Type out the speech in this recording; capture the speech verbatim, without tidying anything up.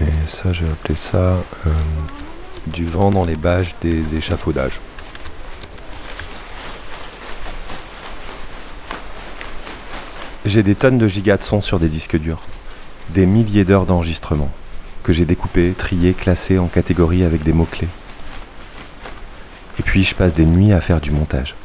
Et ça, j'ai appelé ça euh, du vent dans les bâches des échafaudages. J'ai des tonnes de gigas de sons sur des disques durs, des milliers d'heures d'enregistrement, que j'ai découpés, triés, classés en catégories avec des mots-clés. Et puis je passe des nuits à faire du montage.